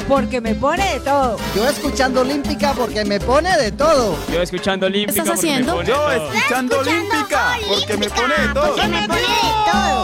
porque me pone de todo. Yo escuchando Olímpica porque me pone de todo. Yo escuchando Olímpica. ¿Qué estás haciendo? Yo escuchando Olímpica porque me pone de todo. Porque me pone de todo.